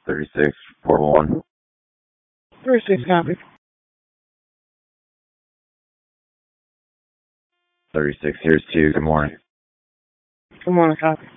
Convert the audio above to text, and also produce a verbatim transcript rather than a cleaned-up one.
thirty-six, four one. thirty-six, copy. thirty-six, here's two. Good morning. Good morning, copy.